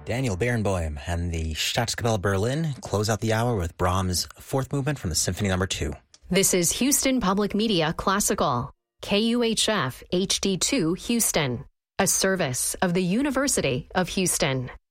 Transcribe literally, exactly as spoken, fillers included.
Daniel Barenboim and the Staatskapelle Berlin close out the hour with Brahms' fourth movement from the Symphony Number two. This is Houston Public Media Classical, K U H F H D two Houston, a service of the University of Houston.